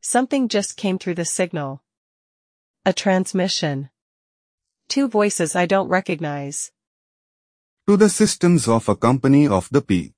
Something just came through the signal. A transmission. Two voices I don't recognize. To the systems of a company of the P.